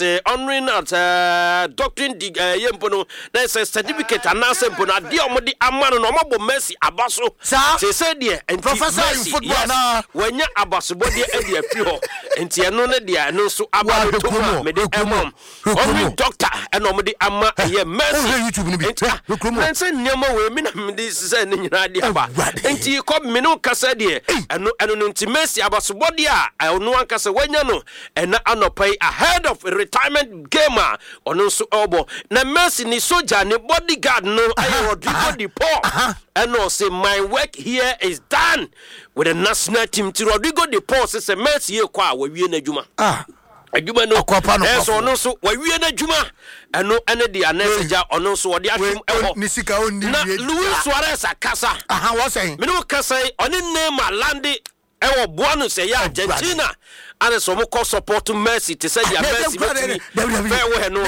say honoring at doctrine yempono na say certificate anase mpono ade omode amano no omabo Messi abaso say say de professor in football na wanya abaso body e de afi ho enti eno ne de no so abalo to me de emom honoring doctor eno omode ama ye Messi YouTube ni bi and say nyama we me na me de say ne nyina de aba enti ko me no kasa de eno no enti Messi abaso body a ono ankasa wanya no ena anopai ahead of a retirement gamer ono so obo na Messi ni soldier ni bodyguard no ayo Rodrigo de Paul and no say my work here is done with the national team. To Rodrigo de Paul says Messi ye kwa we wie na adwuma adwuma no so ono so we wie na adwuma eno ene de aneseja ono so ode atwem eho ni sika onni na Luis Suarez akasa what saying me no kasa oni Neymar landi ewo boano say ya Argentina and so mo call support to Messi to say ya Messi fair no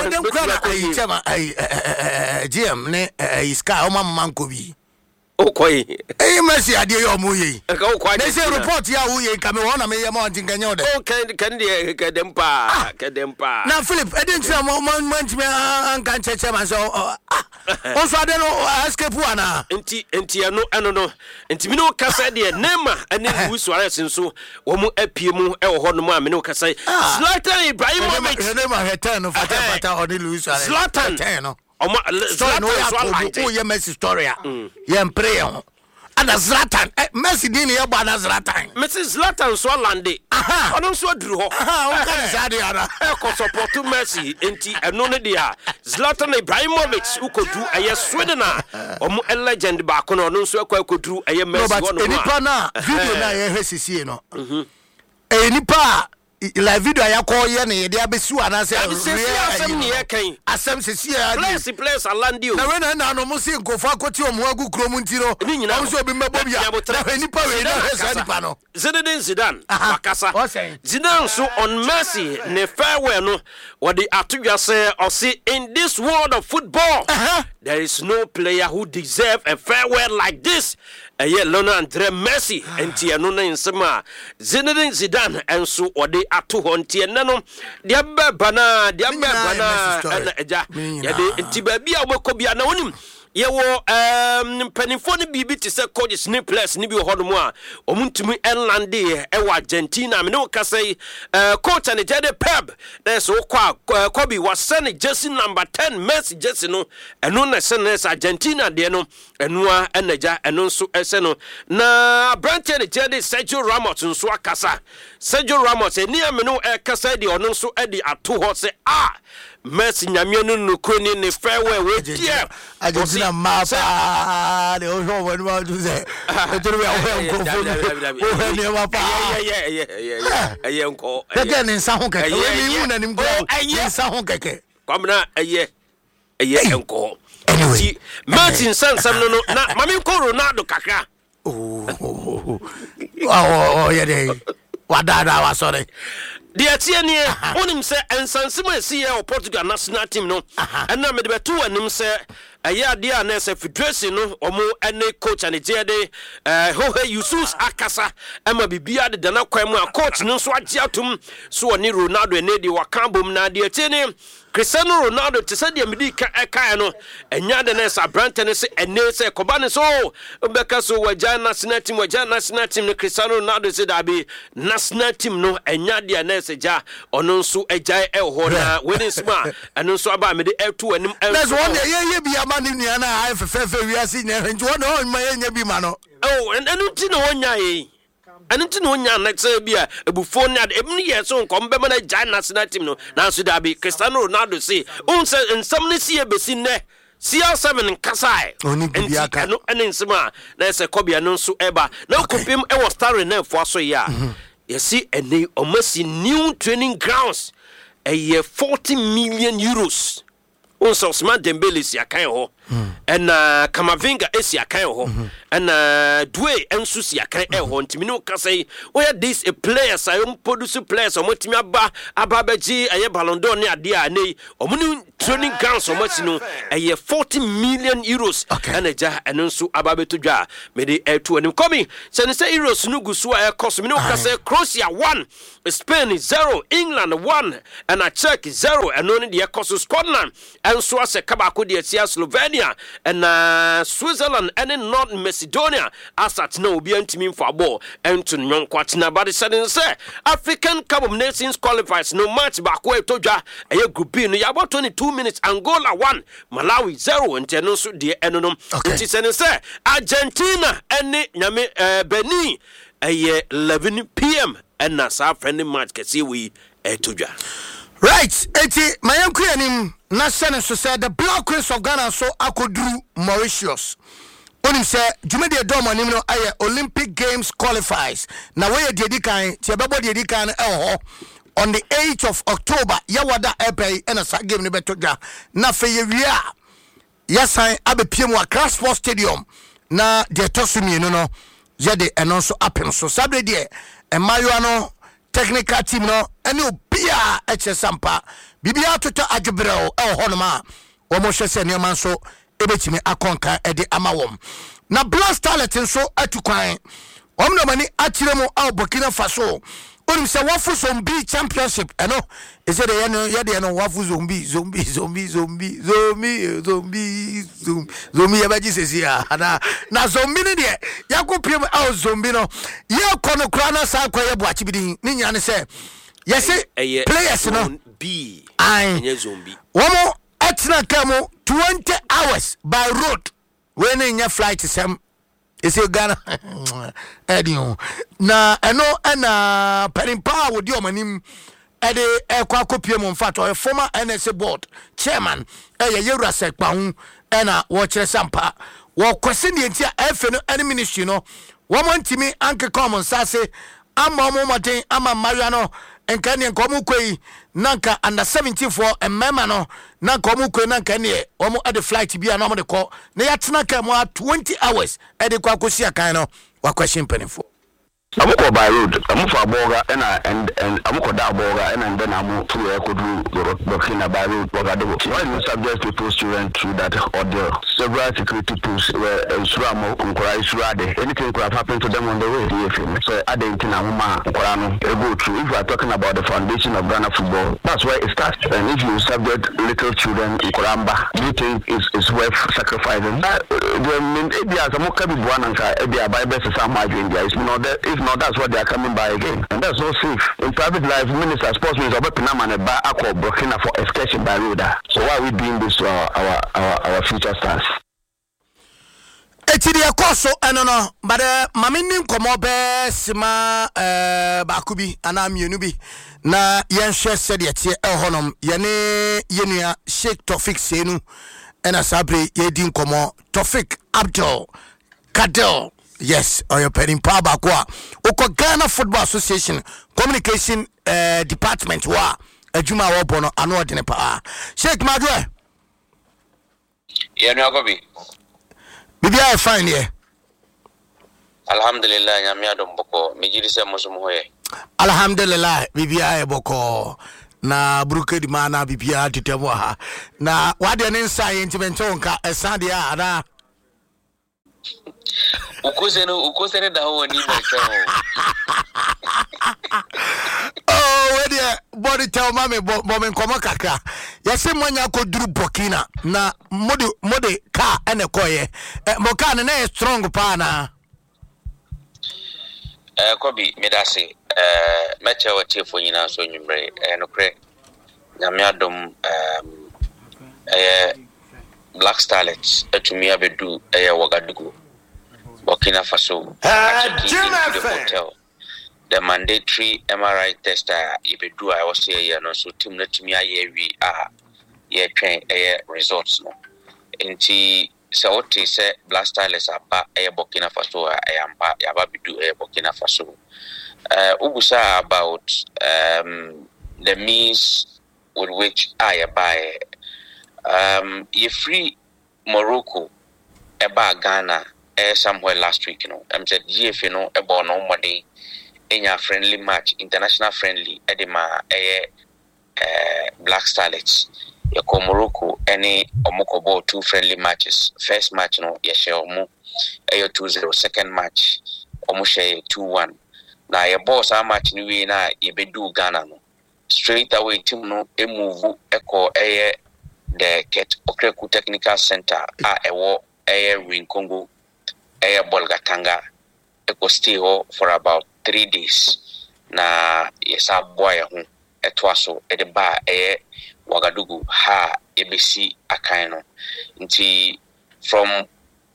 GM ne Sky o manko bi o koyi Messi ade yo mo yi o koyi they say report ya wo yi ka me wona me yema antin kanya o de o kan de kadempa na Philip edintra mo man an cheche man so on so ade no escape ana enti no enti mi no kasa de Neymar ani Luis Suarez nso wo mu apie mu e wo ho no mu a me no kasa Zlatan Ibrahimovic Neymar return no fata on Luis Suarez Zlatan no Zlatan no ya Messi story ya prayer and Zlatan Messi din ya ba na Zlatan Zlatan so lande ono so aduru ho o kan sa de ara ko support Messi enti eno ne dia Zlatan Ibrahimovic ukodu aye Sweden na omo legend ba ko no ono so akodu aye Messi no but enipa na video na ye hwesisie no enipa la video ya ko ye ne de abesu anase asem ne ye kan asem sesie ya place alandio na we na no mo se nkofo akoti omo agu krom ntiro o so bi mebo bia na nipa we na hesa nipa no Zinedine Zidane bakasa Zidane so on Messi ne farewell no what the atudwa say or see in this world of football there is no player who deserve a farewell like this Lionel Andre Messi enti eno na nsema Zinedine Zidane enso ode ato ho enti eno de bana na eja ya de enti ba bia obekọ bia na onim yewo penifo ne bibi te se coaches ne players ne bi hodomo a omuntumi enlande e wa Argentina me no kasai coach and Jede Pep there's so Kobe was sending jersey number 10 Messi jersey no eno na send Argentina de no eno enaja eno so ese no na branche ne Jede Sergio Ramos nso akasa Sergio Ramos eni ame no kasa de ono nso e de ato ho se Messi nyamienu nukuni ni farewell we dear Argentina mapa de ojo when we do say to we o ni mapa nko again in sa ho keke we ni na nim go in sa ho keke kwamna nko anyway Martin Sansam no na mami ko Ronaldo kakra yeah dey wadada wa sorry the atienie onim se ensansema esi o Portugal national team no na me de betu anim se aya dia na se federation no omo ene coach ane jede Jorge Jesus akasa ama bibia de na kwan mu a coach no so age atum so oni Ronaldo ene de wakambom na de atienie Cristiano Ronaldo te se de medi ka no enya de na sa brand ne se ene se koba ne so beka so waja national team ne Cristiano Ronaldo se da be national team no enya de na se ja ono nso agya e ho na winning sma eno nso aba me de etu anim let's one ye bi ama ni nua na ai fefe wiase nya nti won ho ma ye nya bi ma no enu ti na wonya ye enu ti na wonya na se bi a ebufo na emni ye so nkom be ma na agya national team no na so da be Cristiano Ronaldo say unse ensam ne si e besi ne CR7 nkasai enu ensema na se kobia no nso eba na kopim e wo star na fo aso ya you see any almost new training grounds a year 40 million euros. Also Ousmane Dembele si akan ho and Kamavinga esi akan ho and Doué ensu si akan ho ntimi no ka say where this a players I produce players omotimi aba beji aye Ballon d'Or ne ade a nei omuni training grounds so much no 40 million euros and ja and nso ababeto dwa me de to anim coming say euros no gu so a cost me no ka say Croatia 1 Spain 0 England 1 and a Czech 0 and no de cost Scotland and so as kabako de tia Slovenia and Switzerland and North Macedonia as at no be antimi for ball and to nyon kwatina but say African Cup of Nations qualifies no match back way to dwa a group B no about 22 minutes Angola 1 Malawi 0 and no so de enonom it say Argentina and nyame Benin 11 p.m. and na sa friendly match kesi we to dwa right eti mayanku anim na sene so say the Black Queens of Ghana so akodru Mauritius onim say jumede dom anim no aye Olympic Games qualifies na we de dikan ti ebebo de dikan on the 8th of October yawada epay and sa game ne betodwa na fe yewia yasan abepiem wa Accra Sports Stadium na de tosumi no yede eno so apem so sabre de emayo no technical team no ene obia echesampa bibia tota adwebreo honoma omo hwese ne man so ebetimi akonka ede amawom na Black Starlet nso atukwan omno mani akiremu au Burkina Faso onim se wafu zombie championship eno ese de yede no wafu zombie yabaji sesia na zombie ne de yakopiem au zombie no ye kono kra na sa kwaye boachi bidin ni nya ne se yesi players no b enye zombie womo atna kamo 20 hours by road when in flight sem is Ghana edio na eno na perimpa wodi omanim ede ekwa kopiem mfato former NSA board chairman Yewura Sekpa hu na wo kire sampa wo kwese ne ntia efe no any ministry no wo montimi anke common sase ama mo maten ama maria no enka ne nkomu kwei nanka under 74 emema no nanka omu kwei nanka ne omu ade flight bia na omu de ko na yatena ka mo 20 hours ede kwa kosi akan no wa question penifo amuko by road amufa boga and amuko da boga and then amu to ekodu Burkina by road boga de why you subject people student through that order several security tools where Isramo nkora Israde anything could have happened to them on the way so adentina mama nkora no go through if we are talking about the foundation of Ghana football that's where it starts and if you subject little children nkoramba do you think it's worth sacrificing that ebia amuka bi bua nanka ebia bible say some India is not that if not that's what they are coming by again and that's not safe in private life minister sports minister Pinama and ba akọ Burkina for excursion by road so why are we doing this to our future stars eti de koso enono but mamini nkomo be sima bakubi ana mienu bi na yenhwe sede tie honom yenua Sheikh Tofik Senu ena sabre yedi nkomo Tofik Abdul Kadel yes or your penny power back wa Ghana Football Association communication department wa adwuma wa bono ano odene pa Sheikh Madwe no agobi bibia fine here alhamdulillah nyame adom boko mejiri se mosum hoye alhamdulillah bibia boko na brukedi mana bibia tetemo ha na wade ne nsa yentimente nka esade a na ukosene da ho ni ba cho oh we dey body tell mama bo me nkomo kakra yesi mwanya ko duru Burkina na mode car ene koye mo car na strong pa na kobi medase meche wotifo nyina so nwumre nokre nyame adom Black Starlets atumi abedu Wagadugu Burkina Faso hotel the mandatory MRI test ibedu I was here no so team na tumi ayewi ye twen results no enti se wote se Black Starlets apa Burkina Faso ayamba yaba bedu Burkina Faso ugusa about the means with which I buy you free Morocco about Ghana somewhere last week, you know. I'm said GF, you know, about no money in a friendly match, international friendly, edema Black Starlets. yɛkɔ Morocco any Omokobo 2 friendly matches. First match no yɛhyɛ ɔmo 2-0, second match ɔmo hyɛ 2-1. Na yɛbɔ saa match no wi na yɛbɛdu Ghana no. Straight away team no move ɛkɔ the Ket Okreku Technical Center Ring Congo Bolgatanga ɛkɔ stay for about 3 days. Na yɛsa boy ho ɛtoa so ɛde ba Wagadugu ha ebesi akan no. Nti from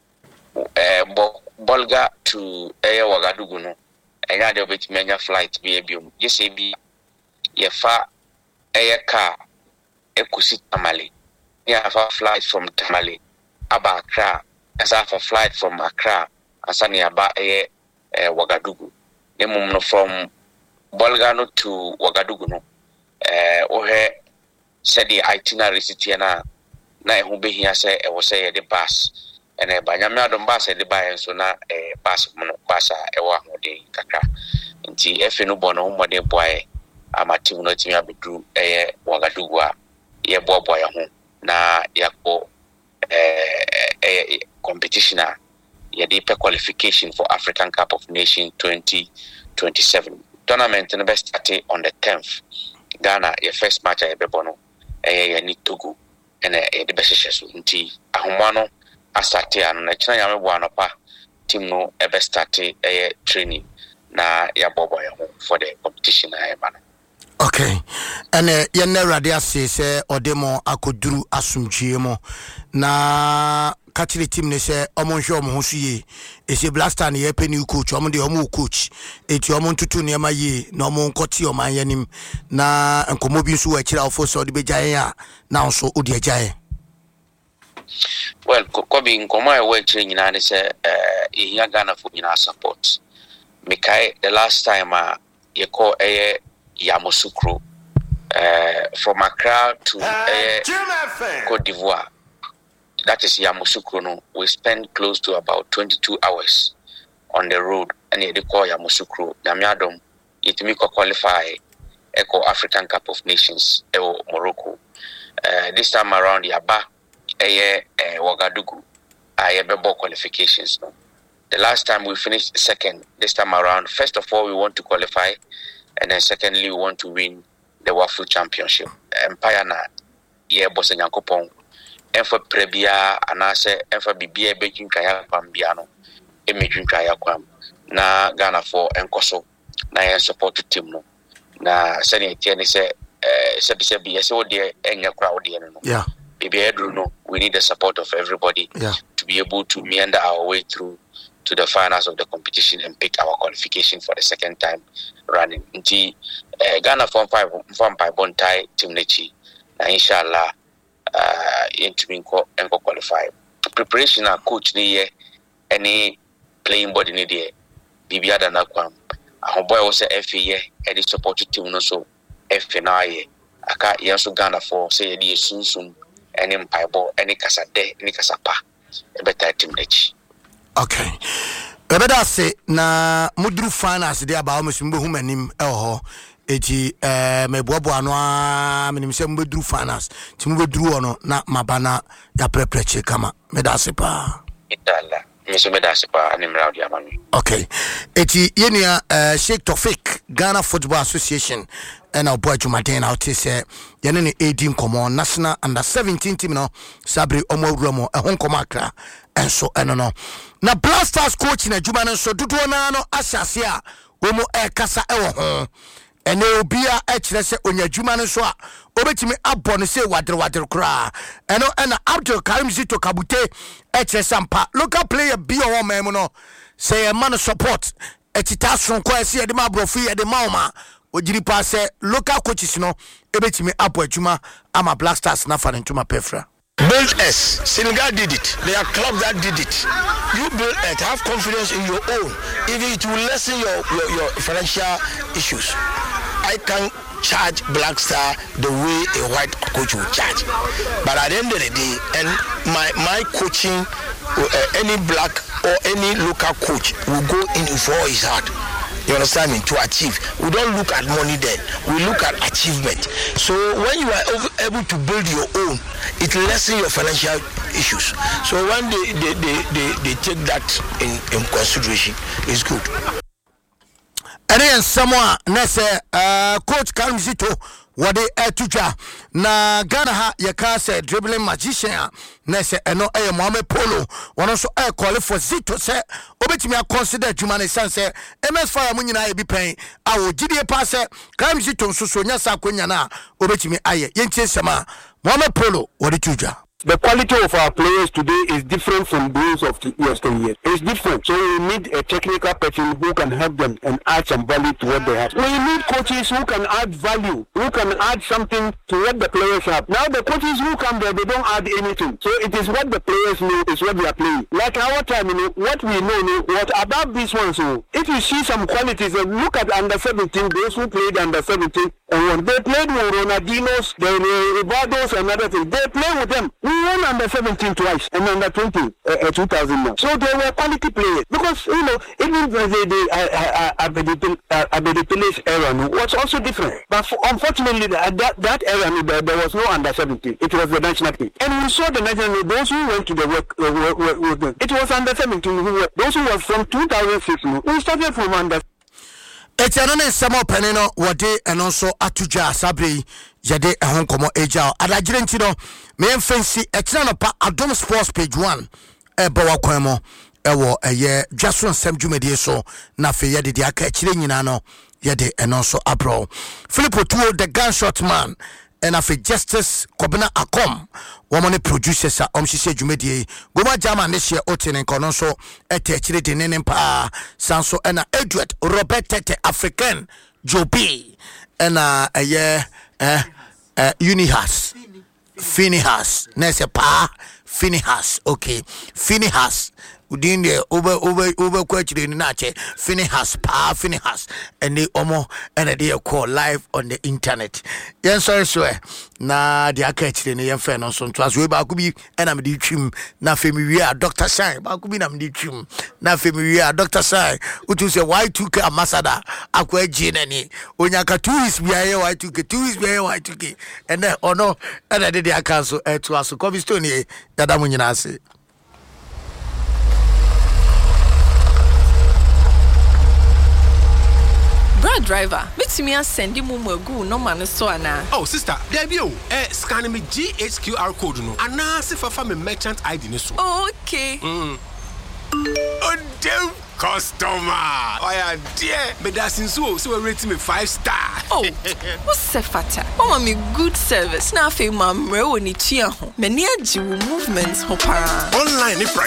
Bolga to Wagadugu no ɛnya de obetimi anya flight bi ebiom yɛsɛ bi yɛfa car ekusi Tamale yɛfa flight from Tamale aba Accra asa fa flight from Accra asa ne aba Wagadugu nemum no from Bolga no to Wagadugu no ohe said the itinerary city na ehu behia se e wo se ye de bus ene ba nyame adom bus e de ba en so na bus no bus a wo ahode kakra nti efe no bo no mmode boae amati no timi abedru Wagadugu a ye boaboa ho na yakpo competition a ye de qualification for African Cup of Nations 2027 tournament no be started on the 10th. Ghana your first match a bebo no ni Togo and the best so nti ahoma no astate ano na kina yame bo anopa team no ebe start training na ya bobo ya for the competition na eba no. Okay. And ye ne rade ase se odemo akoduru asumdwie mo na catch the team ne say omonhwe omo so ye ese blaster ne ye new coach omo de omo coach eti omo ntutu ne ma ye na omo nkoti o man yanim na enkomo bi nso wa kira ofo so de bejaye a na nso odi ajaye. Well, kobi nkomo e wa kire nyina ne say ehia Ghana for nyina support mekai the last time ye call Yamoussoukro from Accra to Côte d'Ivoire. That is Yamoussoukro. No, we spend close to about 22 hours on the road, and they call Yamoussoukro. Yamiadom, it make qualify Eco African Cup of Nations, Morocco. This time around, Yaba, Wagadugu, Bebo qualifications. No, the last time we finished second. This time around, first of all, we want to qualify. And then secondly, we want to win the Wafu Championship. Empire na ye boss Nyankopon. Enfa prebia anase enfa bibia bekin kaya kwambia no. Emedwin kaya kwam. Na Ghana for enkoso na ye support team no. Na sene tie ne se sebi ye se ode enya kra ode no. Yeah. Bibia edru no. We need the support of everybody to be able to meander our way through to the finals of the competition and pick our qualification for the second time running. Nti Ghana form 5 bontai team nechi na inshallah into enko qualify. Preparation a coach ni ye any playing body ni de bibia da na kwam. Ahoboy wo se FA ye e support team no so FA na ye aka ye so Ghana for say ye sunsun any mpaibo any kasade any kasapa e better team nechi. Okay. Ebeda se na mudru finals de aba o mbe hu manim ho eti mebobo ano a menim se mbedru finals ti mbedru ono na mabana ya prepreche kama meda se pa itala meso meda se pa anim round ya mami. Okay. Eti yenia Sheikh Tofik Ghana Football Association and our boy Jumaden out say yene ne 18 komo national under 17 team no sabri omowromo ehon komakra enso eno na Blasters coach na Juma no so dodo na no asase a omo kasa ewo ho ene obia kire se onya Juma no so a obetimi abọ no se wadre kra eno na Abdul Karim Zito Kabute kire sampa local player bi o mem no say man support etita sonko ese de ma brofi de maoma ojiri pa se local coaches no ebetimi abọ adwuma ama Blasters na fa ntuma pefra. Build S. Senegal did it. They are club that did it. You build it. Have confidence in your own. Even it will lessen your financial issues. I can charge Black Star the way a white coach will charge. But at the end of the day, and my coaching, any black or any local coach will go in for his heart. You understand me? To achieve. We don't look at money then. We look at achievement. So when you are able to build your own, it lessens your financial issues. So when they take that in consideration, it's good. And then someone, Coach Karim Zito, what they tuja na Ghana ha yaka say dribbling magician na say eno Mohamed Polo one also call for Zito say obetimi consider Jumane San say MS Fire mu nyina e bi pen awo gidie pa say Karim Zito nso so nya sa akonya na obetimi aye yentie sema Mohamed Polo what they tuja. The quality of our players today is different from those of yesteryear. It's different. So we need a technical person who can help them and add some value to what they have. We need coaches who can add value, who can add something to what the players have. Now the coaches who come there, they don't add anything. So it is what the players know, is what they are playing. Like our time, what we know, what about this one. So if you see some qualities, look at under 17, those who played under 17, and when they played with Ronaldinho's, the Rivaldo's and other things, they play with them. We won under 17 twice and under 20, 2001. So they were quality players. Because, even the Abedipile's era was also different. But unfortunately, that era, there was no under 17. It was the national team. And we saw the national team, those who went to the work, it was under 17. Those who were from 2006, we started from under. It's another summer penino, what day and also Atuja Sabri. Yade ehon komo eja adagire ntino me fancy etina no pa Adom Sports page 1 bawa kwemo ewo eye dwaso nsem dwumedie so na fe yade de aka akire nyina no yade eno so abro Philippo Tuo the gunshot man and afi Justice Kobina Akom woman producers omhihye dwumedie goma jama ne hye otene kono so ete akire de nenen pa sanso ena Edward Robert Tete African Jobi ena eye Unihas Finihas nese pa Finihas okay Finihas udin de over kwachire ni nache Finihas pa Finihas and they omo and they call live on the internet yen sorry na de akachire ni yen fe no so nto aso ba kubi na me di twim na femi wi a Dr. Shine ba kubi na me di twim na femi wi a Dr. Shine utu se Y2K ambassador akwa ji na ni onyaka 2 weeks bi aye Y2K 2 weeks bi aye Y2K and then ono and they akanso to aso Kobe Stone ye dada mu nyina ase. Brad driver, meet me and send you mumu no man so ana. Oh sister, there be you. Scan me GHQR code no. Ana se fa me merchant ID no so. Oh, okay. Oh damn customer. Oh yeah, dear. But that's so we rate me 5 star. Oh, what's the fata? Mama me good service. Na fe mamre woni tua ho. Many aji movements ho para. Online price.